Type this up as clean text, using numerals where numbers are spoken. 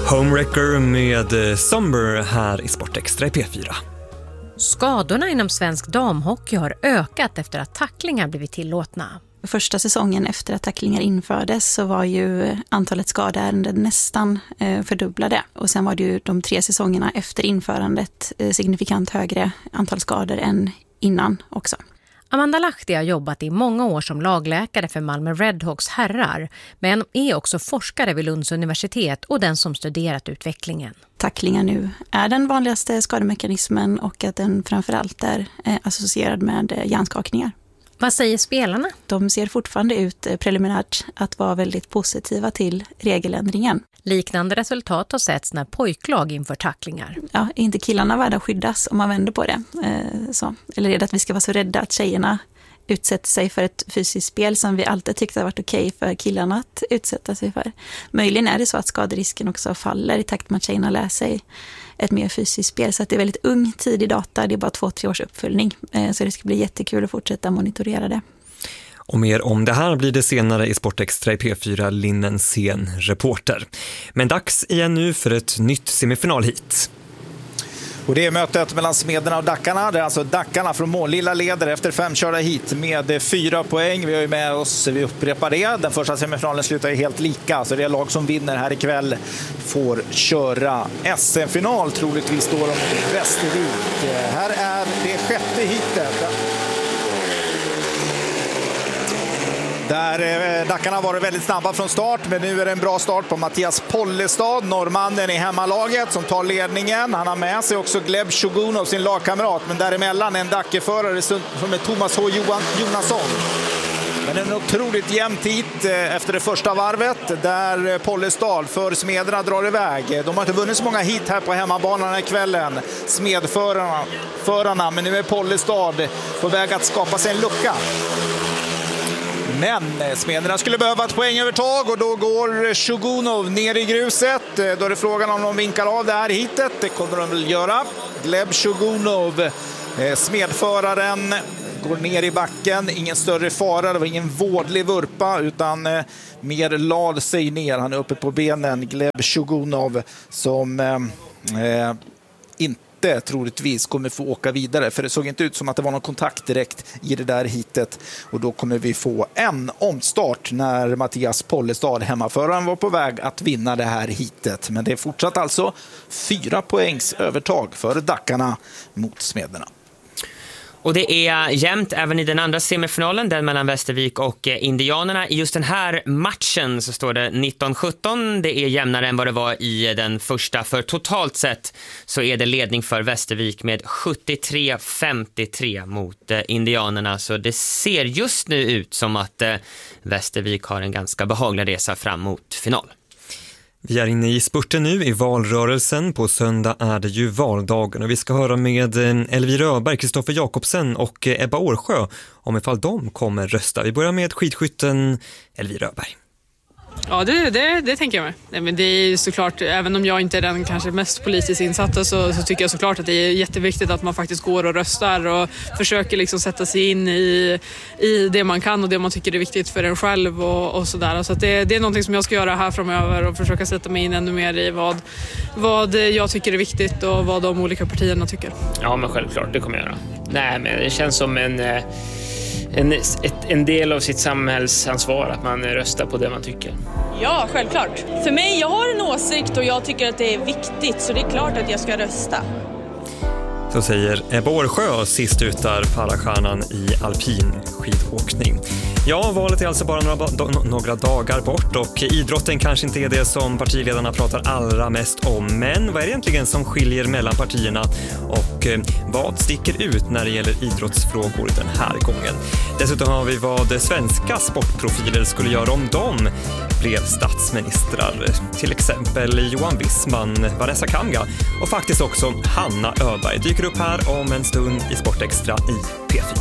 Homewrecker med Somber här i Sportextra i P4. Skadorna inom svensk damhockey har ökat efter att tacklingar blivit tillåtna. Första säsongen efter att tacklingar infördes så var ju antalet skadeärenden nästan fördubblade. Och sen var det ju de 3 säsongerna efter införandet signifikant högre antal skador än innan också. Amanda Lahti har jobbat i många år som lagläkare för Malmö Redhawks herrar, men är också forskare vid Lunds universitet och den som studerat utvecklingen. Tacklingar nu är den vanligaste skademekanismen och att den framförallt är associerad med hjärnskakningar. Vad säger spelarna? De ser fortfarande ut preliminärt att vara väldigt positiva till regeländringen. Liknande resultat har setts när pojklag inför tacklingar. Ja, är inte killarna värda att skyddas om man vänder på det? Eller är det att vi ska vara så rädda att tjejerna utsätter sig för ett fysiskt spel som vi alltid tyckte har varit okej för killarna att utsätta sig för? Möjligen är det så att skaderisken också faller i takt med att tjejerna lär sig ett mer fysiskt spel. Så att det är väldigt ung tidig data, det är bara 2-3 års uppföljning. Så det ska bli jättekul att fortsätta monitorera det. Och mer om det här blir det senare i Sportextra i P4, Linnen Sen reporter. Men dags igen nu för ett nytt semifinalhit. Och det är mötet mellan Smederna och Dackarna. Det är alltså Dackarna från Målilla leder efter 5 körda hit med 4 poäng. Vi har ju med oss, vi upprepar det. Den första semifinalen slutar ju helt lika. Så det lag som vinner här ikväll får köra SM-final. Troligtvis står de mot Västervik. Här är det 6:e hitet. Där Dackarna var väldigt snabba från start, men nu är det en bra start på Mattias Pollestad, norrmannen i hemmalaget som tar ledningen. Han har med sig också Gleb Shogunov, sin lagkamrat, men däremellan en Dackeförare som är Thomas H. Jonasson. Men en otroligt jämnt hit efter det första varvet där Pollestad för Smederna drar iväg. De har inte vunnit så många hit här på hemmabanan den här kvällen, Smedförarna, men nu är Pollestad på väg att skapa sig en lucka. Men Smederna skulle behöva ett poängövertag och då går Shogunov ner i gruset. Då är det frågan om de vinkar av det här hitet. Det kommer de väl göra. Gleb Shogunov, smedföraren, går ner i backen. Ingen större fara, det var ingen vådlig vurpa utan mer lad sig ner. Han är uppe på benen. Gleb Shogunov som inte troligtvis kommer få åka vidare, för det såg inte ut som att det var någon kontakt direkt i det där hitet, och då kommer vi få en omstart när Mattias Pollestad, hemmaföraren, var på väg att vinna det här hitet. Men det är fortsatt alltså 4 poängs övertag för Dackarna mot Smederna. Och det är jämnt även i den andra semifinalen, den mellan Västervik och Indianerna. I just den här matchen så står det 19-17. Det är jämnare än vad det var i den första. För totalt sett så är det ledning för Västervik med 73-53 mot Indianerna. Så det ser just nu ut som att Västervik har en ganska behaglig resa fram mot final. Vi är inne i spurten nu i valrörelsen. På söndag är det ju valdagen och vi ska höra med Elvira Öberg, Kristoffer Jakobsen och Ebba Årsjö om ifall de kommer rösta. Vi börjar med skidskytten Elvira Öberg. Ja, det tänker jag mig. Nej, men det är såklart, även om jag inte är den kanske mest politiskt insatta så tycker jag såklart att det är jätteviktigt att man faktiskt går och röstar och försöker liksom sätta sig in i det man kan och det man tycker är viktigt för en själv och sådär. Så att det är någonting som jag ska göra här framöver och försöka sätta mig in ännu mer i vad jag tycker är viktigt och vad de olika partierna tycker. Ja, men självklart, det kommer jag göra. Nej, men det känns som en del av sitt samhällsansvar att man röstar på det man tycker. Ja, självklart. För mig, jag har en åsikt och jag tycker att det är viktigt, så det är klart att jag ska rösta. Så säger Ebba Årsjö, sist ut där parastjärnan i alpin skidåkning. Ja, valet är alltså bara några dagar bort och idrotten kanske inte är det som partiledarna pratar allra mest om. Men vad är det egentligen som skiljer mellan partierna och vad sticker ut när det gäller idrottsfrågor den här gången? Dessutom har vi vad svenska sportprofiler skulle göra om de blev statsministrar. Till exempel Johan Wissman, Vanessa Kamga och faktiskt också Hanna Öberg dyker upp här om en stund i Sportextra i P4.